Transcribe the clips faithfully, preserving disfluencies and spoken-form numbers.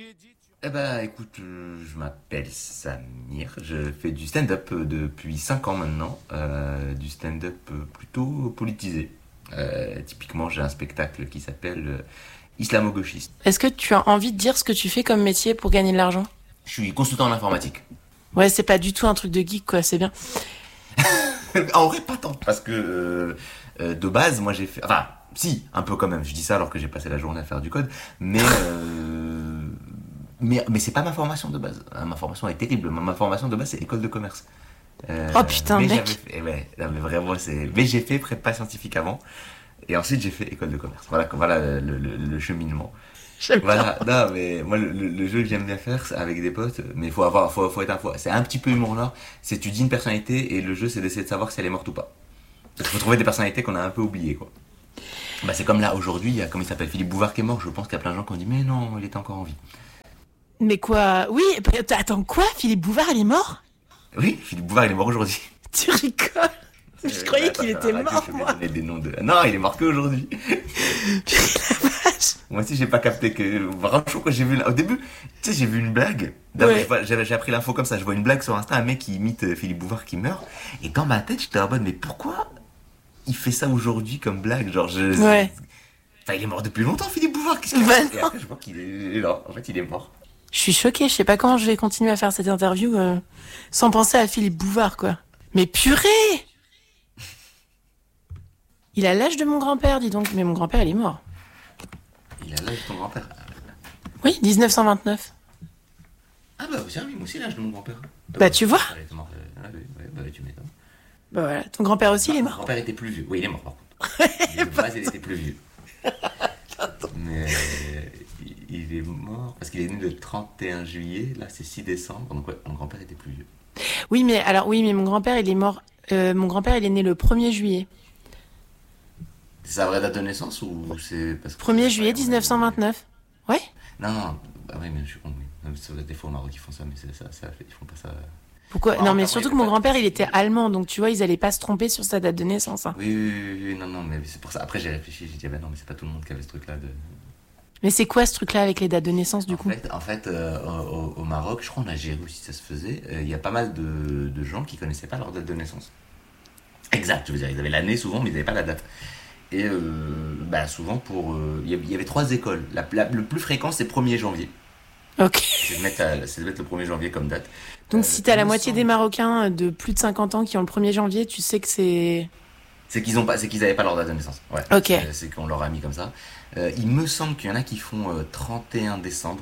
Eh ben, écoute, euh, je m'appelle Samir, je fais du stand-up euh, depuis cinq ans maintenant, euh, du stand-up euh, plutôt politisé. Euh, typiquement, j'ai un spectacle qui s'appelle euh, Islamo-gauchiste. Est-ce que tu as envie de dire ce que tu fais comme métier pour gagner de l'argent ? Je suis consultant en informatique. Ouais, c'est pas du tout un truc de geek, quoi, c'est bien. En vrai, pas tant. Parce que euh, euh, de base, moi j'ai fait... Enfin, si, un peu quand même. Je dis ça alors que j'ai passé la journée à faire du code. Mais... Euh, mais, mais c'est pas ma formation de base. Ma formation est terrible. Ma, ma formation de base, c'est école de commerce. Euh, Oh putain, mais mec. j'avais fait, eh ouais, non, mais vraiment, c'est... Mais j'ai fait prépa scientifique avant. Et ensuite, j'ai fait école de commerce. Voilà, voilà le, le, le cheminement. J'aime Voilà, non, mais moi, le, le jeu que j'aime bien faire, c'est avec des potes, mais il faut avoir, faut, faut être un fois. C'est un petit peu humour noir. C'est tu dis une personnalité et le jeu, c'est d'essayer de savoir si elle est morte ou pas. Il faut trouver des personnalités qu'on a un peu oubliées, quoi. Bah, c'est comme là, aujourd'hui, il y a, comment il s'appelle, Philippe Bouvard qui est mort. Je pense qu'il y a plein de gens qui ont dit, mais non, il était encore en vie. Mais quoi ? Oui, bah, attends, quoi ? Philippe Bouvard, il est mort ? Oui, Philippe Bouvard, il est mort aujourd'hui. Tu rigoles ? Je croyais Ouais, qu'il attends, était arrête, mort, je vais moi. donner des noms de... Non, il est mort qu'aujourd'hui. Moi aussi, j'ai pas capté que. Vraiment, quand j'ai vu. Au début, tu sais, j'ai vu une blague. Ouais. J'avais, j'ai appris l'info comme ça. Je vois une blague sur Insta, un mec qui imite euh, Philippe Bouvard qui meurt. Et dans ma tête, j'étais en mode, mais pourquoi il fait ça aujourd'hui comme blague? Genre, je. Ouais. Enfin, il est mort depuis longtemps, Philippe Bouvard. Qu'est-ce qu'il Bah fait? Et non. après, je vois qu'il est. Non, en fait, il est mort. Je suis choquée, je sais pas comment je vais continuer à faire cette interview euh, sans penser à Philippe Bouvard, quoi. Mais purée ! Il a l'âge de mon grand-père, dis donc. Mais mon grand-père, il est mort. Il a l'âge de ton grand-père. Oui, dix-neuf cent vingt-neuf. Ah, bah, c'est lui, moi aussi, l'âge de mon grand-père. Bah, tu vois. Il est mort. euh, Ah, oui, ouais, bah, tu m'étonnes. Bah voilà, ton grand-père aussi, il est Mon mort. grand-père était plus vieux. Oui, il est mort par contre. De base, il était plus vieux. Mais euh, il- il est mort parce qu'il est né le trente et un juillet. Là, c'est six décembre. Donc, ouais, mon grand-père était plus vieux. Oui, mais alors, oui, mais mon grand-père, il est mort. Euh, mon grand-père, il est né le premier juillet. C'est sa vraie date de naissance ou c'est parce que. premier juillet dix-neuf cent vingt-neuf. Ouais. Non, non. Ah, oui, mais je suis con. Oui. Non, mais c'est vrai, des fois au Maroc, ils font ça, mais c'est ça, ça, ils font pas ça. Pourquoi ? Ah, Non, mais ah, surtout oui, que mon peut-être. grand-père, il était allemand, donc tu vois, ils allaient pas se tromper sur sa date de naissance. Hein. Oui, oui, oui, oui, non, non, mais c'est pour ça. Après, j'ai réfléchi, j'ai dit, ah ben non, mais c'est pas tout le monde qui avait ce truc-là de. Mais c'est quoi ce truc-là avec les dates de naissance, du En coup ? fait, en fait euh, au, au Maroc, je crois en Algérie aussi ça se faisait, euh, il y a pas mal de, de gens qui connaissaient pas leur date de naissance. Exact, je veux dire, ils avaient l'année souvent, mais ils n'avaient pas la date. Et euh, bah, souvent, pour, euh, il y avait- il y avait trois écoles. La, la- le plus fréquent, c'est premier janvier. Ok. C'est de mettre, à- c'est de mettre le premier janvier comme date. Donc Euh, si t'as il la me moitié semble- des Marocains de plus de cinquante ans qui ont le premier janvier, tu sais que c'est... C'est qu'ils ont pas, c'est qu'ils n'avaient pas leur date de naissance. Ouais. Ok. C'est, c'est qu'on leur a mis comme ça. Euh, il me semble qu'il y en a qui font euh, trente et un décembre.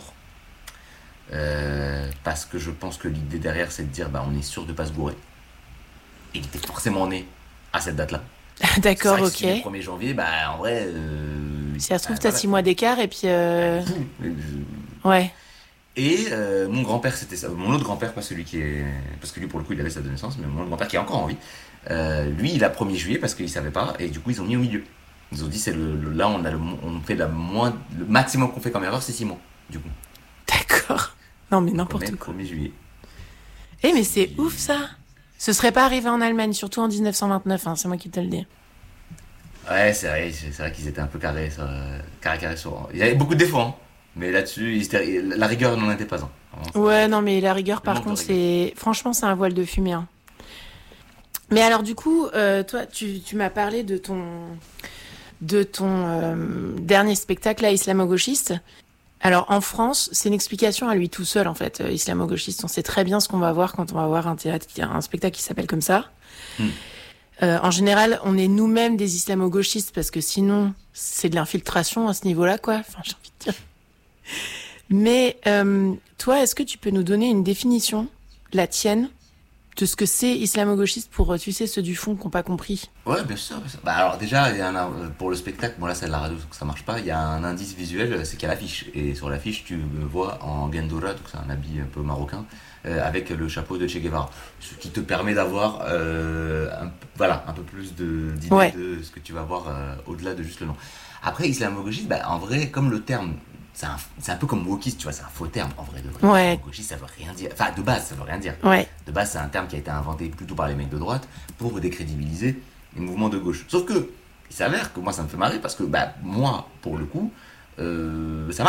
Euh, parce que je pense que l'idée derrière, c'est de dire, bah, on est sûr de pas se bourrer. Et il était forcément né à cette date-là. D'accord, C'est vrai que ok. si tu es le premier janvier, bah, en vrai. Euh, Si ça se trouve, bah, t'as voilà. six mois d'écart et puis... Euh... Euh, Ouais. Et euh, mon grand-père, c'était ça. Mon autre grand-père, pas celui qui est. Parce que lui, pour le coup, il avait sa date de naissance, mais mon autre grand-père qui est encore en vie. Euh, lui, il a premier juillet parce qu'il savait pas, et du coup, ils ont mis au milieu. Ils ont dit, c'est le, le- là, on a le, mo- on fait la moins, le maximum qu'on fait comme erreur, c'est six mois, du coup. D'accord. Non, mais On n'importe met le quoi. premier juillet. Eh, mais c'est ouf, ça. Ce serait pas arrivé en Allemagne, surtout en dix-neuf cent vingt-neuf, hein, c'est moi qui te le dis. Ouais, c'est vrai, c'est c'est vrai qu'ils étaient un peu carrés, sur, euh, carré carré sur. Il y avait beaucoup de défauts, hein. Mais là-dessus, ils étaient- la rigueur n'en était pas un. Vraiment, ça- Ouais, non, mais la rigueur, Le par manque de contre, rigueur. c'est... Franchement, c'est un voile de fumée, hein. Mais alors, du coup, euh, toi, tu, tu m'as parlé de ton... de ton euh, dernier spectacle, là, islamo-gauchiste. Alors, en France, c'est une explication à lui tout seul, en fait, euh, islamo-gauchiste. On sait très bien ce qu'on va voir quand on va voir un théâtre, qui a un spectacle qui s'appelle comme ça. Hmm. Euh, en général, on est nous-mêmes des islamo-gauchistes parce que sinon, c'est de l'infiltration à ce niveau-là, quoi. Enfin, j'ai envie de dire. Mais euh, toi, est-ce que tu peux nous donner une définition, la tienne, de ce que c'est islamo-gauchiste pour, tu sais, ceux du fond qui n'ont pas compris? Ouais, bien sûr, bien sûr. Bah, alors déjà, il y a un, pour le spectacle, bon là c'est de la radio donc ça marche pas, il y a un indice visuel, c'est qu'il y a l'affiche. Et sur l'affiche, tu me vois en Gendora, donc c'est un habit un peu marocain, euh, avec le chapeau de Che Guevara. Ce qui te permet d'avoir euh, un, voilà, un peu plus de, d'idée Ouais. de ce que tu vas voir euh, au-delà de juste le nom. Après, islamo-gauchiste, bah, en vrai, comme le terme, c'est un, c'est un peu comme wokiste, tu vois, c'est un faux terme en vrai de vrai. Ouais. Islamo-gauchiste, ça veut rien dire. Enfin, de base, ça veut rien dire. Ouais. De base, c'est un terme qui a été inventé plutôt par les mecs de droite pour décrédibiliser les mouvements de gauche. Sauf que, il s'avère que moi, ça me fait marrer parce que, bah, moi, pour le coup, euh, ça marche.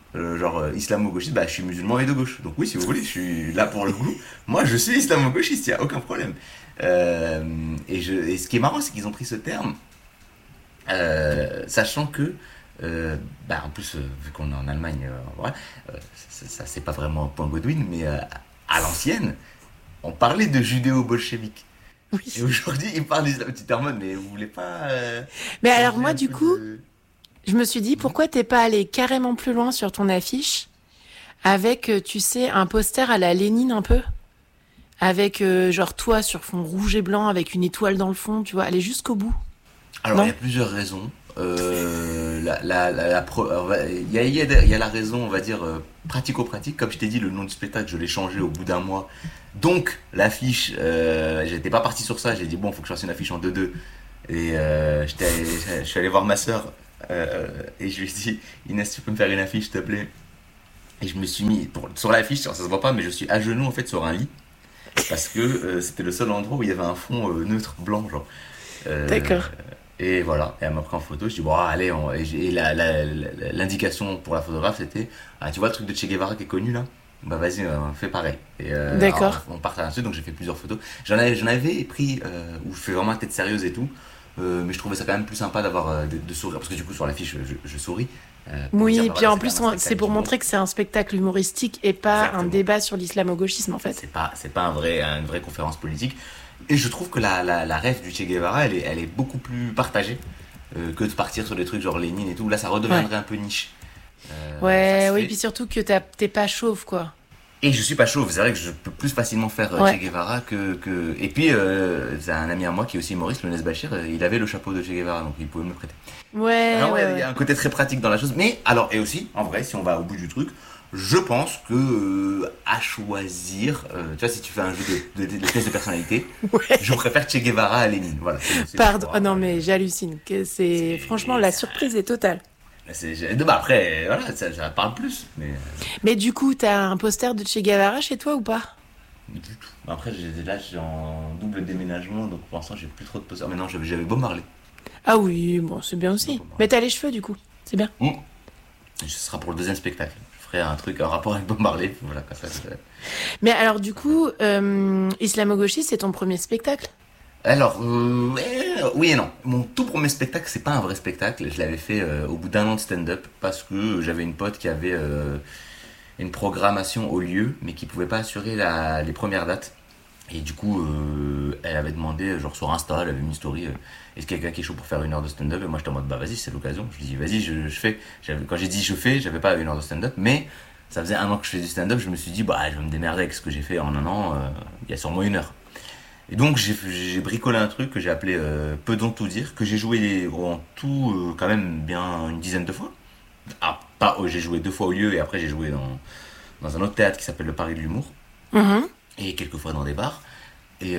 euh, genre euh, islamo-gauchiste, bah je suis musulman et de gauche. Donc oui, si vous voulez, je suis là pour le coup. Moi, je suis islamo-gauchiste, il y a aucun problème. Euh, et, je, et ce qui est marrant, c'est qu'ils ont pris ce terme, euh, sachant que, euh, bah en plus, euh, vu qu'on est en Allemagne, euh, voilà, euh, ça, ça, c'est pas vraiment un point Godwin, mais euh, à l'ancienne, on parlait de judéo-bolchevique. Et Oui. aujourd'hui, ils parlent d'islam. Tu t'es en mode, mais vous voulez pas euh, Mais alors changer moi, un du peu coup, de... je me suis dit, Mhm. pourquoi t'es pas allé carrément plus loin sur ton affiche avec, euh, tu sais, un poster à la Lénine un peu, avec euh, genre toi sur fond rouge et blanc avec une étoile dans le fond, tu vois, aller jusqu'au bout. Alors, il y Non? a plusieurs raisons. Euh, la, la, la, la pro- on va- il y a, il y a- il y a la raison, on va dire, euh, pratico-pratique. Comme je t'ai dit, le nom du spectacle, je l'ai changé au bout d'un mois. Donc, l'affiche, euh, j'étais pas parti sur ça. J'ai dit, bon, faut que je fasse une affiche en deux deux. Et euh, j'étais allé- je suis allé voir ma soeur et je lui ai dit, Inès, tu peux me faire une affiche, s'il te plaît? Et je me suis mis, pour, sur l'affiche, ça se voit pas, mais je suis à genoux, en fait, sur un lit. Parce que euh, c'était le seul endroit où il y avait un fond euh, neutre, blanc, genre. Euh, D'accord. et voilà, et elle m'a pris en photo. Je dis, bon, ah, allez, on- et, j'ai- et la, la- la- l'indication pour la photographe, c'était, ah, tu vois le truc de Che Guevara qui est connu là? Bah vas-y, euh, fais pareil. Et euh, alors, D'accord. on part là-dessus, donc j'ai fait plusieurs photos. J'en avais, j'en avais pris euh, où je fais vraiment la tête sérieuse et tout. Euh, mais je trouvais ça quand même plus sympa d'avoir euh, de, de sourire. Parce que du coup, sur l'affiche, je, je souris. Euh, pour dire, Oui, bah puis voilà, en c'est quand plus, même un on- spectacle c'est pour d'humour. montrer que c'est un spectacle humoristique et pas un Exactement. débat sur l'islamo-gauchisme, en fait. C'est pas, c'est pas un vrai, une vraie conférence politique. Et je trouve que la, la, la ref du Che Guevara, elle est, elle est beaucoup plus partagée euh, que de partir sur des trucs genre Lénine et tout. Là, ça Ouais. redeviendrait un peu niche. Euh, ça Ouais, se oui, fait. puis surtout que t'as- t'es pas chauve, quoi. Et je suis pas chauve, c'est vrai que je peux plus facilement faire euh, Che Ouais. Guevara que, que... Et puis, euh, c'est un ami à moi qui est aussi humoriste, Lounès Bachir, euh, il avait le chapeau de Che Guevara, donc il pouvait me le prêter. Ouais, Alors ouais, ouais, il y ouais. a un côté très pratique dans la chose, mais alors, et aussi, en vrai, si on va au bout du truc, je pense que euh, à choisir, euh, tu vois, si tu fais un jeu de, de, de, de test de personnalité, Ouais. je préfère Che Guevara à Lénine, voilà. C'est, c'est Pardon. pour Oh non, moi, mais j'hallucine. Que c'est... Franchement, c'est, la surprise est totale. c'est, c'est- bah, après, voilà, ça, ça parle plus, mais euh, Mais du coup, t'as un poster de Che Guevara chez toi ou pas? du tout. Après, j'ai, là, je suis en double déménagement, donc pour l'instant, j'ai plus trop de posters. Mais non, j'avais, j'avais Bob Marley. Ah oui, bon, c'est bien Non, aussi. Bob Marley. Mais t'as les cheveux, du coup. C'est bien. Hum. Et ce sera pour le deuxième spectacle. Je ferai un truc en rapport avec Bob Marley, voilà, comme ça. c'est- Mais alors, du coup, euh, islamo-gauchiste, c'est ton premier spectacle? Alors, euh, ouais, oui et non. Mon tout premier spectacle, c'est pas un vrai spectacle. Je l'avais fait euh, au bout d'un an de stand-up parce que j'avais une pote qui avait euh, une programmation au lieu, mais qui pouvait pas assurer la, les premières dates. Et du coup, euh, elle avait demandé, genre sur Insta, elle avait mis une story, euh, est-ce qu'il y a quelqu'un qui est chaud pour faire une heure de stand-up? Et moi, j'étais en mode, bah vas-y, c'est l'occasion. Je lui dis, vas-y, je, je fais. J'avais- Quand j'ai dit je fais, j'avais pas une heure de stand-up, mais ça faisait un an que je faisais du stand-up. Je me suis dit, bah, je vais me démerder avec ce que j'ai fait en un an. euh, Il y a sûrement une heure. Et donc j'ai j'ai bricolé un truc que j'ai appelé euh, Peu dont tout dire, que j'ai joué en tout euh, quand même bien une dizaine de fois. Ah, pas, oh, j'ai joué deux fois au lieu et après j'ai joué dans, dans un autre théâtre qui s'appelle le Paris de l'Humour Mhm. et quelques fois dans des bars. Et, euh,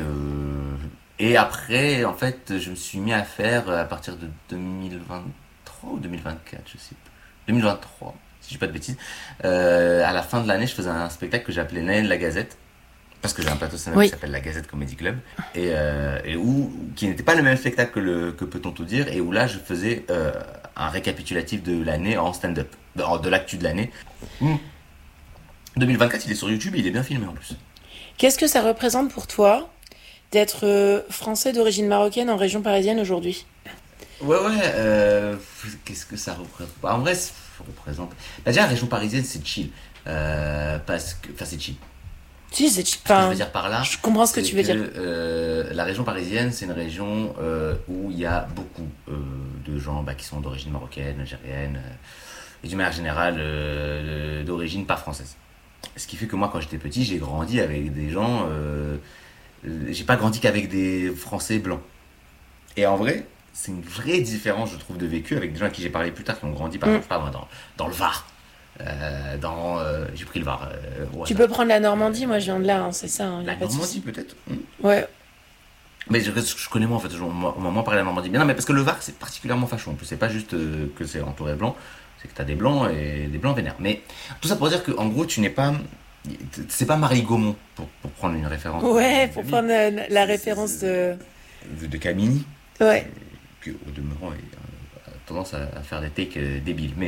et après, en fait, je me suis mis à faire euh, à partir de deux mille vingt-trois ou deux mille vingt-quatre, je sais plus. deux mille vingt-trois, si je dis pas de bêtises. Euh, à la fin de l'année, je faisais un spectacle que j'appelais Naël la Gazette. Parce que j'ai un plateau stand-up Oui. qui s'appelle la Gazette Comedy Club et, euh, et où qui n'était pas le même spectacle que le que peut-on tout dire et où là je faisais euh, un récapitulatif de l'année en stand-up de, de l'actu de l'année. Mmh. deux mille vingt-quatre il est sur YouTube et il est bien filmé en plus. Qu'est-ce que ça représente pour toi d'être euh, français d'origine marocaine en région parisienne aujourd'hui? Ouais ouais euh, qu'est-ce que ça représente? Bah, en vrai ça représente bah, déjà la région parisienne c'est chill euh, parce que enfin c'est chill. Si, c'est... Ce que je Enfin, veux dire par là, je comprends ce que c'est tu veux que, dire. euh, la région parisienne, c'est une région euh, où il y a beaucoup euh, de gens bah, qui sont d'origine marocaine, algérienne, euh, et d'une manière générale euh, d'origine pas française. Ce qui fait que moi, quand j'étais petit, j'ai grandi avec des gens. Euh, euh, j'ai pas grandi qu'avec des Français blancs. Et en vrai, c'est une vraie différence, je trouve, de vécu avec des gens à qui j'ai parlé plus tard qui ont grandi, par Mm. exemple, je sais pas moi, dans, dans le Var. Euh, dans, euh, j'ai pris le Var. Euh, au Tu hasard. peux prendre la Normandie, moi je viens de là, hein, c'est ça. Hein, y a La pas de Normandie, souci. peut-être. Hmm. Ouais. Mais je, je connais moins en fait, on m'a on m'a moins parlé de la Normandie. Mais non, mais parce que le Var c'est particulièrement facho. En plus, c'est pas juste euh, que c'est entouré de blancs, c'est que t'as des blancs et des blancs vénères. Mais tout ça pour dire que en gros, tu n'es pas. C'est pas Marie Gaumont, pour, pour prendre une référence. Ouais, de- pour de- prendre euh, la C'est- référence c'est- de... de, de Camini, Ouais. qui au demeurant est, euh, a tendance à, à faire des takes euh, débiles. Mais c'est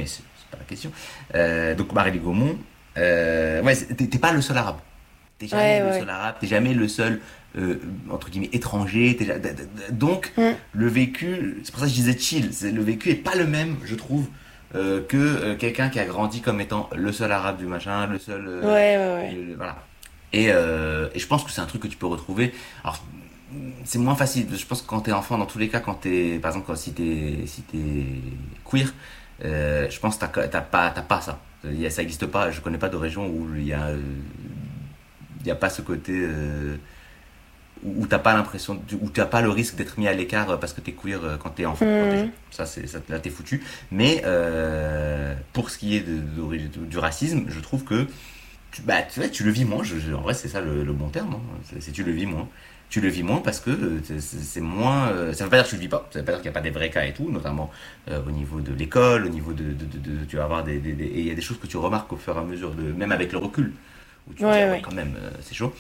c'est pas la question. Euh, donc Marélie Gaumont, euh, ouais, c'est- t'es t'es pas le seul arabe. T'es jamais Ouais, le ouais. seul arabe, t'es jamais le seul, euh, entre guillemets, étranger. T'es ja- d- d- d- donc, Mm. le vécu, c'est pour ça que je disais chill, c'est- le vécu est pas le même, je trouve, euh, que euh, quelqu'un qui a grandi comme étant le seul arabe du machin, le seul. euh, Ouais, ouais, ouais. le- le- voilà. Et, euh, et je pense que c'est un truc que tu peux retrouver. Alors, c'est moins facile. Je pense que quand t'es enfant, dans tous les cas, quand t'es, par exemple, quand, si t'es, si t'es queer, euh, je pense que t'as, t'as pas, t'as pas ça. Il y a- ça existe pas. Je connais pas de région où il y a, euh, il y a pas ce côté euh, où où t'as pas l'impression, où t'as pas le risque d'être mis à l'écart parce que t'es queer euh, quand t'es enfant. Quand t'es Mm. jeune. Ça, c'est, ça, là, t'es foutu. Mais euh, pour ce qui est de, de- du racisme, je trouve que tu, bah, tu, vois, tu le vis moins. Je, je- en vrai, c'est ça le, le bon terme. Hein. C'est, c'est tu le vis moins. Tu le vis moins parce que euh, c'est, c'est- c'est moins. euh, ça veut pas dire que tu le vis pas. Ça veut pas dire qu'il n'y a pas des vrais cas et tout, notamment euh, au niveau de l'école, au niveau de, de, de- de- tu vas avoir des, des- des- et il y a des choses que tu remarques au fur et à mesure de, même avec le recul, où tu te dis Ouais, ah ouais, ouais. quand même, euh, c'est chaud.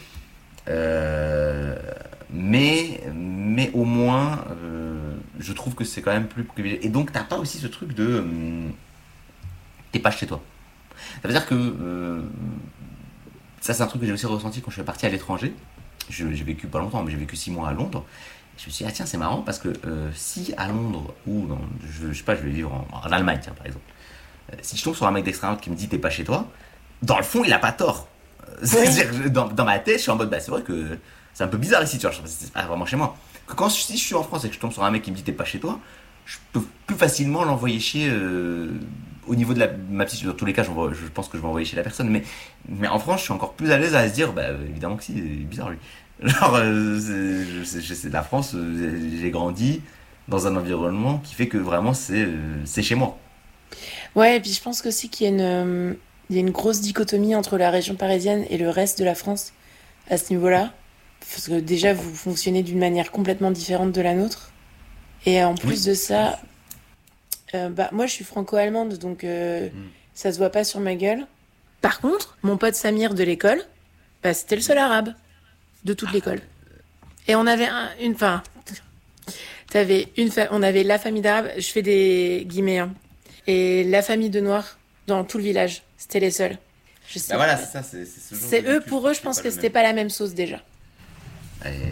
Euh, mais, mais au moins, euh, je trouve que c'est quand même plus privilégié. Et donc, t'as pas aussi ce truc de. hum, T'es pas chez toi. Ça veut dire que. euh, ça, c'est un truc que j'ai aussi ressenti quand je suis parti à l'étranger. Je- j'ai vécu pas longtemps, mais j'ai vécu six mois à Londres. Je me suis dit, ah tiens, c'est marrant parce que euh, si à Londres, ou dans, je, je sais pas, je vais vivre en, en Allemagne, tiens, par exemple. Euh, si je tombe sur un mec d'extrême droite qui me dit, t'es pas chez toi, dans le fond, il a pas tort. Euh, C'est-à-dire, que dans, dans ma tête, je suis en mode, bah c'est vrai que c'est un peu bizarre ici, tu vois, c'est pas vraiment chez moi. Que quand si je suis en France et que je tombe sur un mec qui me dit, t'es pas chez toi, je peux plus facilement l'envoyer chier euh, au niveau de la, ma psy. Dans tous les cas, j'envoie- je pense que je vais envoyer chez la personne, mais, mais en France, je suis encore plus à l'aise à se dire, bah euh, évidemment que si, il est bizarre lui. Genre, euh, c'est, je sais, je sais, la France, euh, j'ai grandi dans un environnement qui fait que vraiment c'est euh, c'est chez moi. Ouais, et puis je pense aussi qu'il y a une, euh, il y a une grosse dichotomie entre la région parisienne et le reste de la France à ce niveau-là. Parce que déjà, vous fonctionnez d'une manière complètement différente de la nôtre. Et en Oui. plus de ça, euh, bah, moi je suis franco-allemande, donc euh, Mm. ça se voit pas sur ma gueule. Par contre, mon pote Samir de l'école, bah, c'était le seul arabe de toute l'école. Et on avait un, une, enfin, t'avais une, fa- on avait la famille d'arabes, je fais des guillemets, hein, et la famille de noirs dans tout le village. C'était les seuls. Je sais Bah voilà, pas. c'est ça, c'est c'est ce genre C'est de eux, vécu, pour eux, je c'est pense pas que le c'était même. pas la même sauce déjà. Et-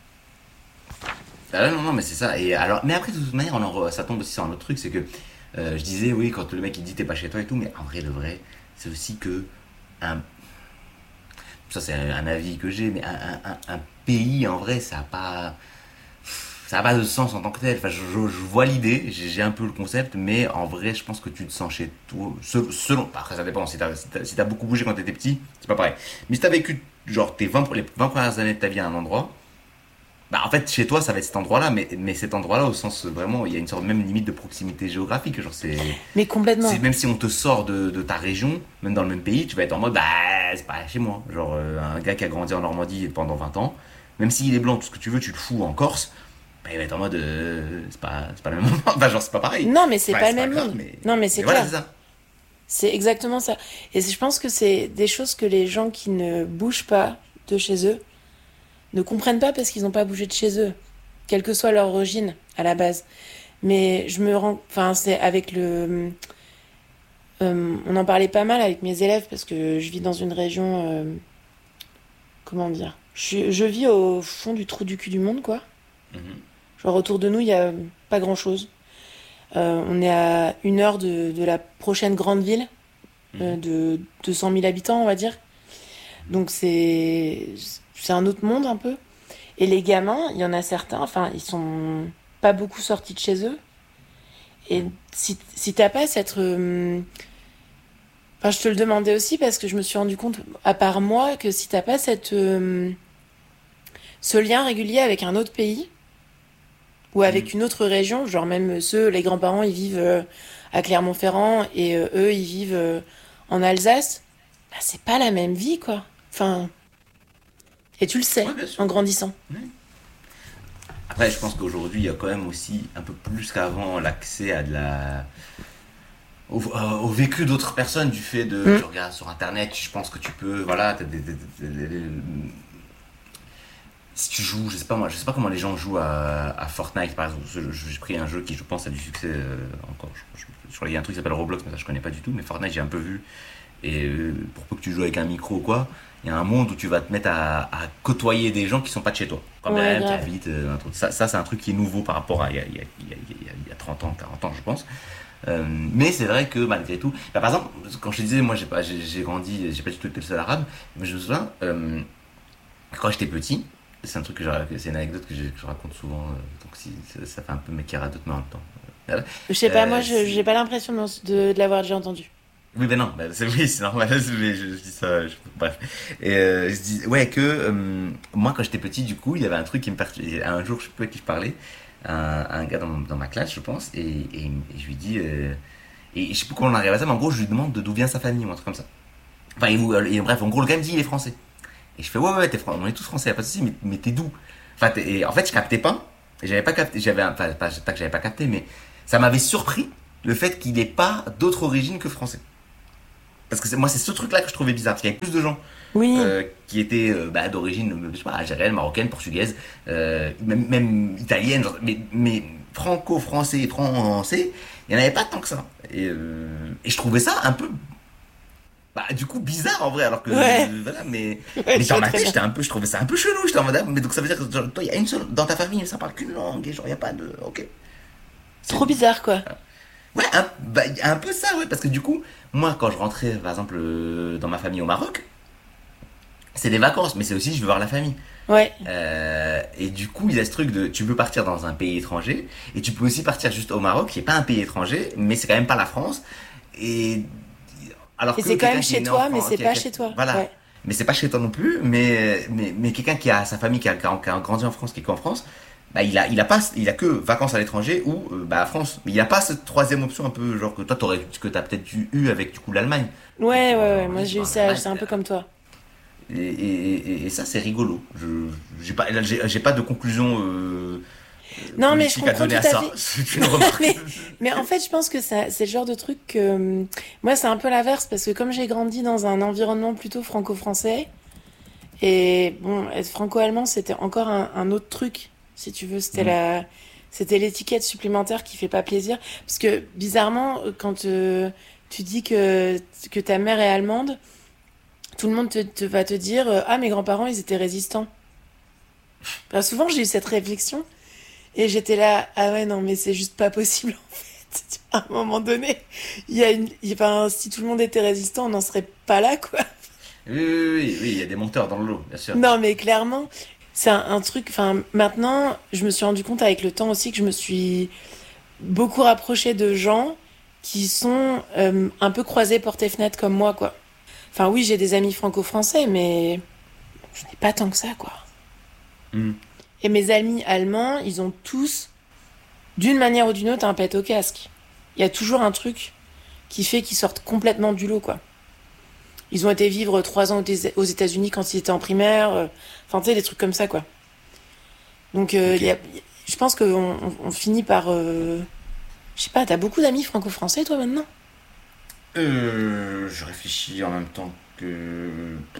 Ah non, non, mais c'est ça. Et alors, mais après, de toute manière, on en re- ça tombe aussi sur un autre truc, c'est que euh, je disais, oui, quand le mec il dit t'es pas chez toi et tout, mais en vrai, le vrai, c'est aussi que un, ça c'est un, un avis que j'ai, mais un, un, un- un pays en vrai, ça a pas, ça a pas de sens en tant que tel. Enfin, je, je- je vois l'idée, j'ai j'ai un peu le concept, mais en vrai, je pense que tu te sens chez toi, se- selon, après ça dépend, si t'as si t'as, si t'as beaucoup bougé quand t'étais petit, c'est pas pareil. Mais si t'as vécu genre tes vingt les vingt premières années de ta vie à un endroit, bah, en fait, chez toi, ça va être cet endroit-là, mais, mais cet endroit-là, au sens euh, vraiment, il y a une sorte même limite de proximité géographique. Genre, c'est, Mais complètement. c'est même si on te sort de, de ta région, même dans le même pays, tu vas être en mode, bah, c'est pas chez moi. Genre, euh, un gars qui a grandi en Normandie pendant vingt ans, même s'il est blanc, tout ce que tu veux, tu le fous en Corse, bah, il va être en mode, euh, c'est pas, c'est pas le même moment. Enfin, genre, c'est pas pareil. Non, mais c'est Ouais, pas c'est le pas même grave, monde. mais, Non, mais c'est mais voilà, clair. c'est ça. C'est exactement ça. Et c'est- je pense que c'est des choses que les gens qui ne bougent pas de chez eux ne comprennent pas parce qu'ils n'ont pas bougé de chez eux, quelle que soit leur origine à la base. Mais je me rends, enfin, c'est avec le, euh, on en parlait pas mal avec mes élèves parce que je vis dans une région, euh, comment dire, je, suis- je vis au fond du trou du cul du monde, quoi. Mhm. Genre autour de nous, il y a pas grand-chose. Euh, on est à une heure de, de la prochaine grande ville, euh, Mhm. de deux cent mille habitants, on va dire. Donc c'est c'est un autre monde un peu. Et les gamins, il y en a certains, enfin, ils sont pas beaucoup sortis de chez eux. Et si, si t'as pas cette... euh, Enfin, je te le demandais aussi parce que je me suis rendu compte, à part moi, que si t'as pas cette, euh, ce lien régulier avec un autre pays ou avec Mhm. une autre région, genre même ceux, les grands-parents, ils vivent euh, à Clermont-Ferrand et euh, eux, ils vivent euh, en Alsace, bah, c'est pas la même vie, quoi. Enfin, et tu le sais Ouais, bien sûr. en grandissant. Ouais. Après, je pense qu'aujourd'hui, il y a quand même aussi un peu plus qu'avant l'accès à de la, au, euh, au vécu d'autres personnes du fait de Mm. tu regardes sur internet, je pense que tu peux, voilà, t'as des, des- des- des- si tu joues, je sais pas moi, je sais pas comment les gens jouent à, à Fortnite par exemple. Je- je- J'ai pris un jeu qui, je pense, a du succès euh, encore. Je, je, je crois qu'il y a un truc qui s'appelle Roblox, mais ça je connais pas du tout. Mais Fortnite, j'ai un peu vu. Et euh, pour peu que tu joues avec un micro ou quoi, il y a un monde où tu vas te mettre à, à côtoyer des gens qui sont pas de chez toi. Quand Ouais, même, tu grave. habites euh, un truc. Ça, ça c'est un truc qui est nouveau par rapport à il y a, il y a, il y a, il y a- il y a trente ans, quarante ans, je pense. Euh, mais c'est vrai que malgré tout, bah, par exemple, quand je te disais, moi j'ai pas, j'ai, j'ai grandi, j'ai pas du tout été le seul arabe, mais je me souviens, euh, quand j'étais petit, c'est un truc que je, c'est une anecdote que, j'ai- que je raconte souvent, euh, donc si, ça, ça fait un peu mec qui radote, mais en même temps. Voilà. Je sais pas, moi, Euh, je, j'ai c'est- pas l'impression de, de, de l'avoir déjà entendu. oui, ben non, ben c'est oui, c'est normal, mais je, je dis ça, je- bref. Et euh, je dis, ouais, que euh, moi quand j'étais petit, du coup, il y avait un truc qui me perturbait. Un jour, je sais plus à qui je parlais, un, un gars dans, mon- dans ma classe, je pense, et, et, et je lui dis, euh, et je sais plus comment on arrive à ça, mais en gros, je lui demande de d'où vient sa famille ou un truc comme ça. Enfin, et, vous- et bref, en gros, le gars me dit, il est français. Et je fais, ouais, ouais, t'es fran- on est tous français, y a pas de souci, mais, mais t'es d'où? Enfin, t'es- et en fait, je captais pas, et j'avais pas capté, j'avais, un- enfin, pas, pas que j'avais pas capté, mais ça m'avait surpris le fait qu'il ait pas d'autre origine que français. Parce que c'est- moi, c'est ce truc-là que je trouvais bizarre. Parce qu'il y avait plus de gens Oui, euh, qui étaient euh, bah, d'origine, euh, je sais pas, algérienne, marocaine, portugaise, euh, même, même italienne, genre, mais, mais franco-français, français, il n'y en avait pas tant que ça. Et, euh, et je trouvais ça un peu, bah, du coup, bizarre en vrai, alors que, ouais, euh, voilà, mais, ouais, mais je dans vois ma très tête, bien. j'étais un peu, je trouvais ça un peu chelou. J'étais en mode, ah, mais donc ça veut dire que, genre, toi, il y a une seule, dans ta famille, ça parle qu'une langue, et genre, il n'y a pas de, ok. C'est, Trop bizarre, quoi. ouais, un, bah, y a un peu ça, ouais, parce que du coup, moi, quand je rentrais, par exemple, euh, dans ma famille au Maroc, c'est des vacances, mais c'est aussi je veux voir la famille. Ouais. Euh, et du coup, il y a ce truc de tu peux partir dans un pays étranger, et tu peux aussi partir juste au Maroc, qui est pas un pays étranger, mais c'est quand même pas la France. Et alors Et que c'est quand quelqu'un même qui est chez né en toi, mais France, c'est qui a- pas qui a- chez toi. voilà, Ouais. mais c'est pas chez toi non plus, mais mais, mais quelqu'un qui a sa famille qui a, qui a- qui a grandi en France, qui est qu'en France, bah il a il a pas il a que vacances à l'étranger ou euh, bah à France, mais il a pas cette troisième option un peu genre que toi t'aurais que t'as peut-être eu eu avec du coup l'Allemagne. Donc, Ouais, ouais, tu vois, ouais. genre, Moi, oui, tu j'ai eu vas en ça, Allemagne. c'est un peu comme toi. Et, et, et, et ça, c'est rigolo. Je j'ai pas, j'ai, j'ai pas de conclusion euh, Non, mais je politique à comprends donner tout à à ça. fait. C'est une remarque. mais, mais en fait, je pense que ça, c'est le genre de truc que... hum, moi, c'est un peu l'inverse, parce que comme j'ai grandi dans un environnement plutôt franco-français, et bon, être franco-allemand, c'était encore un, un autre truc, si tu veux. C'était Mm. la... C'était l'étiquette supplémentaire qui fait pas plaisir. Parce que, bizarrement, quand euh, tu dis que, que ta mère est allemande, tout le monde te, te va te dire euh, ah, mes grands-parents, ils étaient résistants. Enfin, souvent, j'ai eu cette réflexion et j'étais là, ah ouais, non, mais c'est juste pas possible en fait. À un moment donné, il y a une. il- Enfin, si tout le monde était résistant, on n'en serait pas là, quoi. Oui, oui, oui, oui, oui, il y a des monteurs dans le lot, bien sûr. Non, mais clairement, c'est un, un truc. Enfin, maintenant, je me suis rendu compte avec le temps aussi que je me suis beaucoup rapprochée de gens qui sont euh, un peu croisés porte et fenêtre comme moi, quoi. Enfin, oui, j'ai des amis franco-français, mais je n'ai pas tant que ça, quoi. Mm. Et mes amis allemands, ils ont tous, d'une manière ou d'une autre, un pet au casque. Il y a toujours un truc qui fait qu'ils sortent complètement du lot, quoi. Ils ont été vivre trois ans aux Éta- aux États-Unis quand ils étaient en primaire. euh, Enfin, tu sais, des trucs comme ça, quoi. Donc, euh, il y Ok. a, je pense qu'on on, on finit par... euh, je sais pas, t'as beaucoup d'amis franco-français, toi, maintenant? Euh, je réfléchis en même temps que.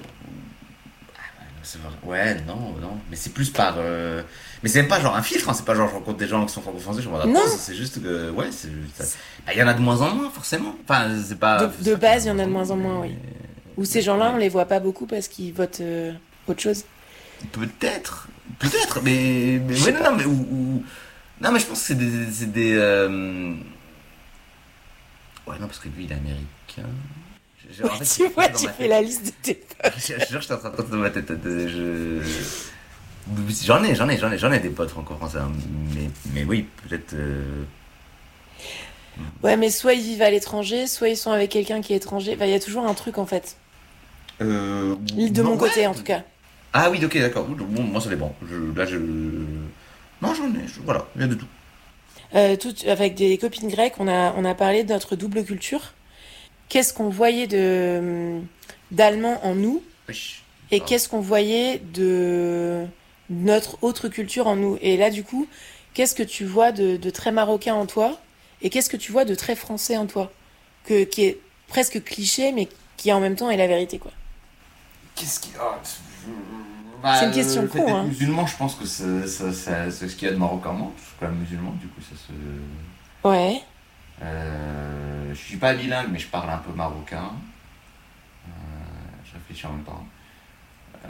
C'est vrai. Ouais, non, non. Mais c'est plus par. euh, Mais c'est même pas genre un filtre, hein. C'est pas genre je rencontre des gens qui sont franco-français, je me Non, oh, c'est juste que. Ouais, c'est. ça- bah, il y en a de moins en moins, forcément. Enfin, c'est de, pas. de C'est pas qu'il base, il y en a de moins en moins, oui. mais. Ou ces gens-là, on mais- les voit pas beaucoup parce qu'ils votent euh, autre chose. Peut-être, peut-être, mais, mais Je sais ouais, non, pas. non, mais ou, ou- non, mais je pense que c'est des, c'est des, euh, ouais, non, parce que lui, il est américain. Je- je- Ouais, en fait, tu je vois, dans tu ma fais tête. la liste de tes... Je je jure, je suis en train de penser dans ma tête. de- Je... J'en ai, j'en ai, j'en ai, j'en ai des potes franco-français, hein, mais, mais oui, peut-être. euh, Ouais, mais soit ils vivent à l'étranger, soit ils sont avec quelqu'un qui est étranger. Enfin, il y a toujours un truc, en fait. euh, De non, mon côté, ouais. en tout cas. Ah oui, ok, d'accord. Oui, bon, moi, ça dépend. Je, là, je. Non, j'en ai, je- voilà, rien de tout. Euh, tout, avec des copines grecques, on a, on a parlé de notre double culture. Qu'est-ce qu'on voyait de d'allemand en nous Wesh. et Ah. qu'est-ce qu'on voyait de notre autre culture en nous. Et là, du coup, qu'est-ce que tu vois de, de très marocain en toi et qu'est-ce que tu vois de très français en toi que, qui est presque cliché, mais qui en même temps est la vérité, quoi. Qu'est-ce qui. Ah, Bah, C'est une question le fait con, d'être hein. musulman, je pense que c'est, c'est, c'est- c'est ce qu'il y a de marocain en moi. Je suis quand même musulman, du coup, ça se. Ouais. Euh, je suis pas bilingue, mais je parle un peu marocain. Euh, je réfléchis en même temps. Euh,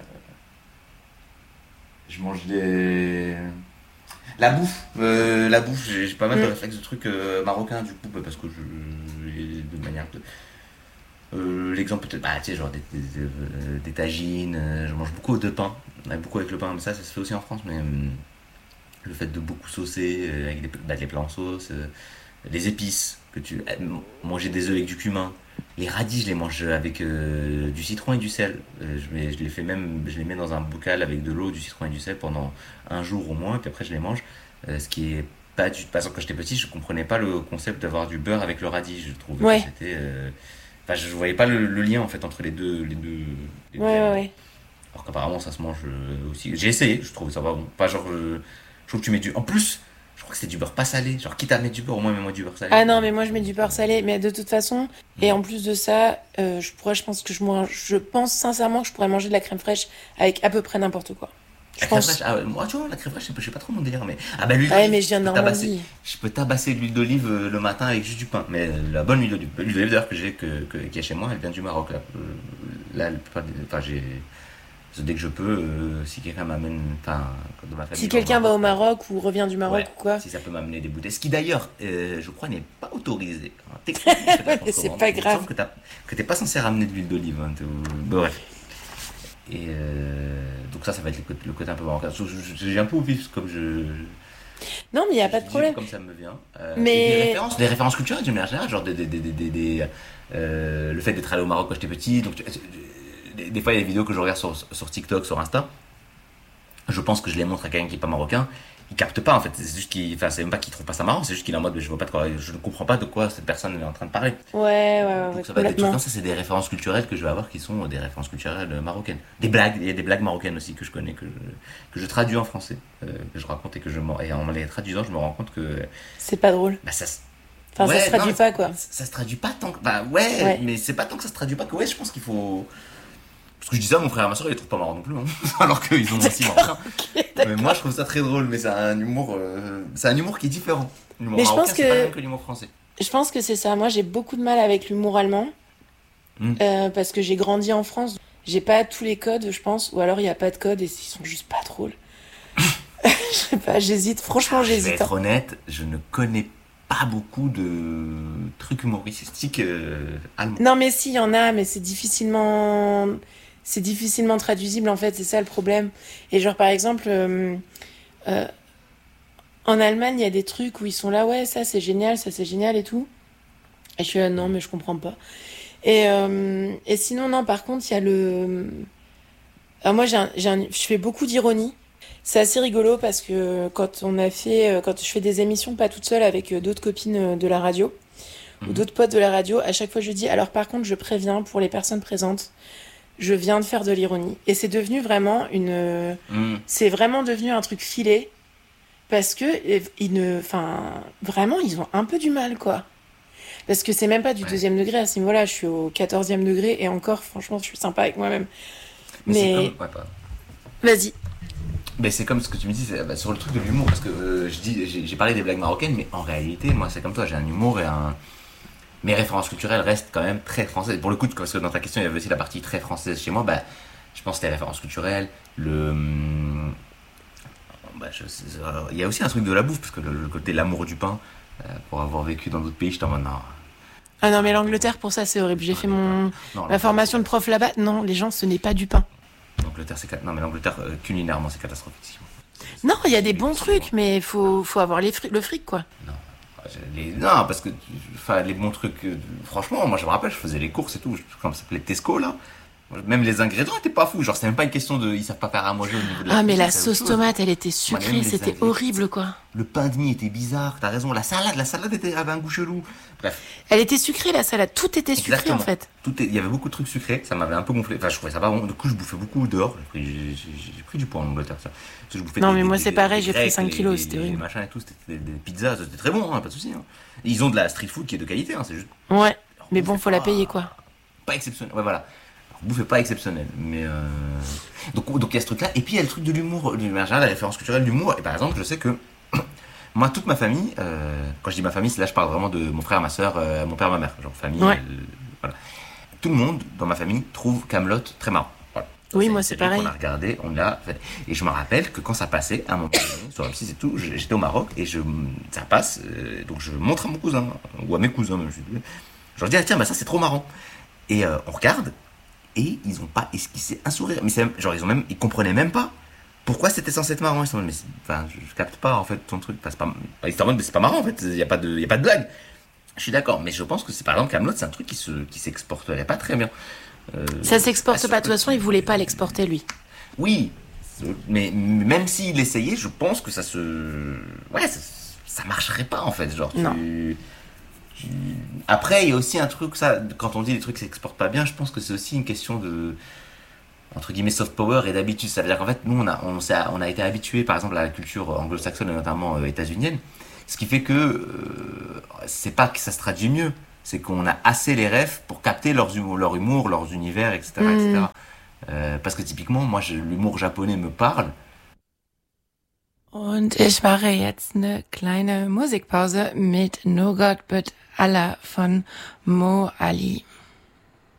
je mange des. La bouffe, euh, la bouffe, j'ai, j'ai pas mal de Mm. réflexes de trucs euh, marocains du coup, bah, parce que je, j'ai de manière de. Euh, l'exemple peut-être, bah tu sais, genre des, des, euh, des tagines, euh, je mange beaucoup de pain, ouais, beaucoup avec le pain, mais ça, ça se fait aussi en France, mais hum, le fait de beaucoup saucer, euh, avec des, bah, les plats en sauce, euh, les épices, que tu euh, manger des œufs avec du cumin, les radis, je les mange avec euh, du citron et du sel. Euh, je, mets- je les fais même, je les mets dans un bocal avec de l'eau, du citron et du sel pendant un jour au moins, et puis après je les mange. Euh, ce qui est pas du. Par exemple, quand j'étais petit, je comprenais pas le concept d'avoir du beurre avec le radis. Je trouvais que Ouais. c'était. euh, Enfin, je voyais pas le, le lien en fait entre les deux, les deux, les Ouais, deux ouais, aliments. ouais. Alors qu'apparemment ça se mange euh, aussi. J'ai essayé, je trouve ça va bon. Pas genre. euh, je trouve que tu mets du. En plus, je crois que c'est du beurre pas salé. Genre, quitte à mettre du beurre, au moins mets-moi du beurre salé. Ah non, mais moi je mets du beurre salé, mais de toute façon, et en plus de ça, euh, je pourrais, je pense que je mange, je pense sincèrement que je pourrais manger de la crème fraîche avec à peu près n'importe quoi. Je La crème pense. fraîche, ah, ouais, moi tu vois, la crème fraîche, je sais pas, je sais pas trop mon délire, mais. Ah bah l'huile Ouais, d'olive, mais je viens je de peux tabasser. Normandie. Je peux tabasser de l'huile d'olive euh, le matin avec juste du pain. Mais euh, la bonne huile d'olive, l'huile d'olive d'ailleurs que j'ai, que, que, qui est chez moi, elle vient du Maroc. Là, Euh, là la plupart des- enfin j'ai. Dès que je peux, euh, si quelqu'un m'amène, enfin, de ma famille Si va au quelqu'un va au Maroc, euh, Maroc ou revient du Maroc ouais, ou quoi, si ça peut m'amener des bouteilles. Ce qui d'ailleurs, euh, je crois, n'est pas autorisé. Hein, techniquement, je fais de la mais c'est contrebande. pas Il me grave. semble que, t'as- que t'es pas censé ramener de l'huile d'olive. Hein, t'es au- bon, bref. Et euh, donc ça, ça va être le côté, le côté un peu marocain. Je- je- J'ai un peu au vif, comme je, Non, mais il y a je pas de dis un peu problème. comme ça me vient. Euh, et des Mais références, des références culturelles d'une manière générale, genre des, des, des, des, des- des, euh, le fait d'être allé au Maroc quand j'étais petit. Donc, tu- des, des fois, il y a des vidéos que je regarde sur, sur TikTok, sur Insta. Je pense que je les montre à quelqu'un qui est pas marocain. Il capte pas en fait. C'est juste qu'il, enfin, c'est même pas qu'il trouve pas ça marrant. C'est juste qu'il est en mode, je vois pas de quoi, je ne comprends pas de quoi cette personne est en train de parler. ouais, ouais, ouais, ouais, Donc ça va être des trucs complètement. comme ça. C'est des références culturelles que je vais avoir qui sont des références culturelles euh, marocaines. Des blagues, il y a des blagues marocaines aussi que je connais, que je, que je traduis en français, euh, que je raconte et que je m'en, et en les traduisant, je me rends compte que C'est pas drôle. bah ça se- Enfin, ça ouais, se traduit non, pas quoi. ça, ça se traduit pas tant que, bah ouais, Ouais. mais c'est pas tant que ça se traduit pas que ouais, je pense qu'il faut. Parce que je dis ça à mon frère et ma soeur, ils les trouvent pas marrants non plus, hein. Alors qu'ils ont aussi marrant. Ok, Mais moi je trouve ça très drôle, mais c'est un humour, euh, c'est un humour qui est différent. L'humour Mais je marocain, pense c'est pas le que même que l'humour français. je pense que c'est ça. Moi, j'ai beaucoup de mal avec l'humour allemand Mm. euh, parce que j'ai grandi en France. J'ai pas tous les codes, je pense, ou alors il y a pas de codes et ils sont juste pas drôles. Je sais pas, j'hésite. Franchement, Je vais j'hésite. être hein. honnête, je ne connais pas beaucoup de trucs humoristiques euh, allemands. Non, mais si, il y en a, mais c'est difficilement, c'est difficilement traduisible en fait. C'est ça le problème. Et genre par exemple, euh, euh, en Allemagne, il y a des trucs où ils sont là, ouais, ça c'est génial, ça c'est génial et tout. Et je suis là, non, mais je comprends pas. Et, euh, et sinon, non, par contre, il y a le. Ah, moi, j'ai un- j'ai un- je fais beaucoup d'ironie. C'est assez rigolo parce que quand on a fait, euh, quand je fais des émissions pas toute seule avec euh, d'autres copines euh, de la radio ou Mhm. d'autres potes de la radio, à chaque fois je dis, alors par contre, je préviens pour les personnes présentes, je viens de faire de l'ironie. Et c'est devenu vraiment une. euh, Mm. C'est vraiment devenu un truc filé parce que euh, ils ne, enfin, vraiment, ils ont un peu du mal, quoi. Parce que c'est même pas du Ouais. deuxième degré à ce niveau-là, je suis au quatorzième degré et encore, franchement, je suis sympa avec moi-même. Mais, c'est Mais comme, ouais, pas. vas-y. Mais c'est comme ce que tu me dis, c'est, bah, sur le truc de l'humour, parce que euh, je dis, j'ai, j'ai parlé des blagues marocaines, mais en réalité, moi, c'est comme toi, j'ai un humour et un. Mes références culturelles restent quand même très françaises. Pour le coup, parce que dans ta question, il y avait aussi la partie très française chez moi, bah, je pense que les références culturelles, le. hum, Bah, je sais- euh, il y a aussi un truc de la bouffe, parce que le, le côté l'amour du pain, euh, pour avoir vécu dans d'autres pays, je t'en mode non. Ah non, mais l'Angleterre, pour ça, c'est horrible. J'ai fait mon Non, ma formation de prof là-bas. Non, les gens, ce n'est pas du pain. L'Angleterre, c'est. cat- Non, mais l'Angleterre, euh, culinairement, c'est catastrophique. Non, il y a des bons trucs, mais faut faut avoir les fri- le fric, quoi. Non. Les- Non, parce que enfin, les bons trucs, euh, franchement, moi je me rappelle, je faisais les courses et tout, je- comment ça s'appelait Tesco là. Même les ingrédients étaient pas fous, genre c'est même pas une question de ils savent pas faire à manger au niveau de la Ah, mais cuisine, la c'est autre sauce chose. tomate, elle était Moi, sucrée, même les c'était ingrédients. horrible, quoi. Le pain de mie était bizarre, t'as raison, la salade, la salade était, avait un goût chelou. Bref, Elle était sucrée, la salade. Tout était sucré, exactement. en fait. Tout est- il y avait beaucoup de trucs sucrés, ça m'avait un peu gonflé. Enfin, je trouvais ça pas bon. Du coup, je bouffais beaucoup dehors. J'ai pris, j'ai- j'ai- j'ai pris du poids en Angleterre, ça. Parce que je bouffais Non, des- mais des- moi, des- c'est pareil, des j'ai pris grecs, cinq les- kilos, les- c'était les horrible. machins et tout, c'était des, des pizzas, c'était très bon, hein, pas de soucis. Hein. Ils ont de la street food qui est de qualité, hein, c'est juste Ouais, mais leur bon, bouffe faut est la pas- payer, quoi. Pas exceptionnel. Ouais, voilà. La bouffe est pas exceptionnelle, mais euh... donc donc il y a ce truc-là. Et puis il y a le truc de l'humour, du manière générale, la référence culturelle, l'humour. Et par exemple, je sais que moi, toute ma famille, euh, quand je dis ma famille, c'est là je parle vraiment de mon frère, ma soeur, euh, mon père, ma mère, genre famille. Ouais. euh, voilà. Tout le monde dans ma famille trouve Kaamelott très marrant. Voilà. Oui, C'est moi, une c'est série pareil. qu'on a regardé, on l'a fait. Et je me rappelle que quand ça passait, à mon pays, sur M six et tout, je- j'étais au Maroc et je, ça passe, euh, donc je montre à mon cousin, ou à mes cousins même, je, je leur dis, ah tiens, bah ça c'est trop marrant. Et euh, on regarde, et ils ont pas esquissé un sourire. Mais c'est, genre, ils ont même, ils comprenaient même pas pourquoi c'était censé être marrant. Ils sont en mode, mais c'est- enfin, je, je capte pas en fait ton truc. Enfin, c'est pas, ils étaient en mode, mais c'est pas marrant en fait. Il y a pas de, y a pas de blague. Je suis d'accord, mais je pense que c'est par exemple Kaamelott, c'est un truc qui se, qui s'exporterait pas très bien. Euh, Ça s'exporte ah, pas. De toute façon, il voulait pas l'exporter, lui. Oui, mais même s'il essayait, je pense que ça se, ouais, ça, ça marcherait pas en fait. Genre, tu, Non. tu- Après, il y a aussi un truc, ça, quand on dit les trucs s'exportent pas bien, je pense que c'est aussi une question de, entre guillemets, soft power et d'habitude. Ça veut dire qu'en fait, nous, on a, on, s'est- on a été habitués, par exemple, à la culture anglo-saxonne et notamment euh, états-unienne, ce qui fait que euh, c'est pas que ça se traduit mieux, c'est qu'on a assez les refs pour capter leurs humour, leur humour, leurs univers, et cetera, Mm. et cetera. Euh, parce que typiquement, moi, je- l'humour japonais me parle. Und ich mache jetzt eine kleine Musikpause mit No God But Allah von Mo Ali.